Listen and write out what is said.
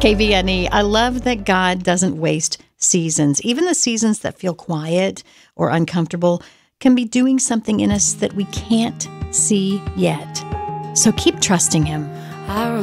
KVNE. I love that God doesn't waste seasons. Even the seasons that feel quiet or uncomfortable can be doing something in us that we can't see yet. So keep trusting Him.